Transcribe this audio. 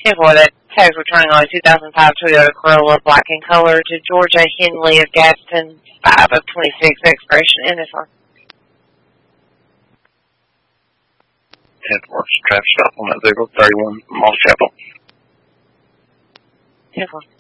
10-4, that tag's returning on a 2005 Toyota Corolla, black in color, to Georgia Henley of Gaston, 5 of 26, expiration in this one. 10-4, traffic stop on that vehicle, 31 Moss Chapel. 10-4.